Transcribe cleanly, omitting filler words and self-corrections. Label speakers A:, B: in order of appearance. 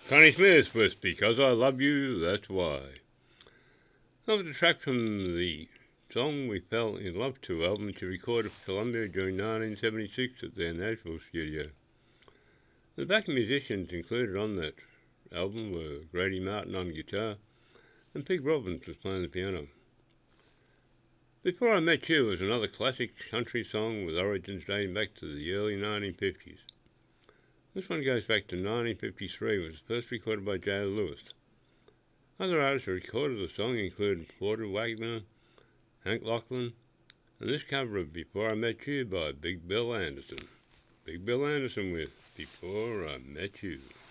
A: Connie Smith with Because I Love You, That's Why. That was a track from the song We Fell in Love To album, which she recorded for Columbia during 1976 at their Nashville studio. The backing musicians included on that album were Grady Martin on guitar and Pig Robbins was playing the piano. Before I Met You was another classic country song with origins dating back to the early 1950s. This one goes back to 1953 and was first recorded by Joe Lewis. Other artists who recorded the song included Porter Wagoner, Hank Locklin, and this cover of Before I Met You by Big Bill Anderson. Big Bill Anderson with Before I Met You.